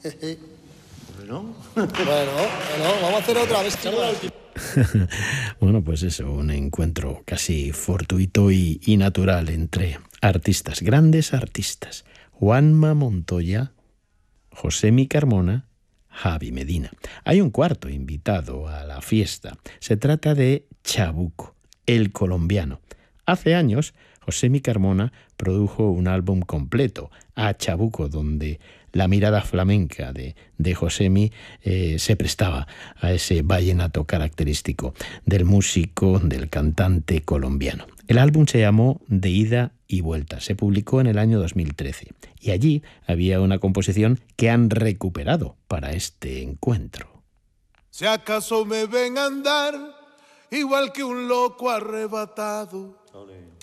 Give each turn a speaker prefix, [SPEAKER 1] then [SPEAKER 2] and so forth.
[SPEAKER 1] Bueno,
[SPEAKER 2] vamos a hacer otra vez.
[SPEAKER 3] Bueno, pues eso, un encuentro casi fortuito y natural entre artistas, grandes artistas. Juanma Montoya, Josemi Carmona, Javi Medina. Hay un cuarto invitado a la fiesta. Se trata de Chabuco, el colombiano. Hace años, Josemi Carmona produjo un álbum completo, A Chabuco, donde la mirada flamenca de Josemi se prestaba a ese vallenato característico del músico, del cantante colombiano. El álbum se llamó De Ida y Vuelta. Se publicó en el año 2013 y allí había una composición que han recuperado para este encuentro.
[SPEAKER 4] Si acaso me ven andar igual que un loco arrebatado,